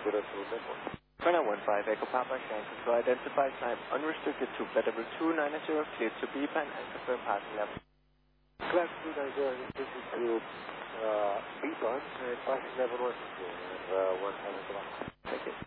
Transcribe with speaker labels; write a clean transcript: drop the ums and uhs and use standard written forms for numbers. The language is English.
Speaker 1: China 15 Echo Papa Shan Control identified time unrestricted to Beta 290 cleared to B-Pan and confirm passing level.
Speaker 2: Class 290 restricted to B-Pan and passing level 1 control and 1 o'clock.
Speaker 1: Thank you.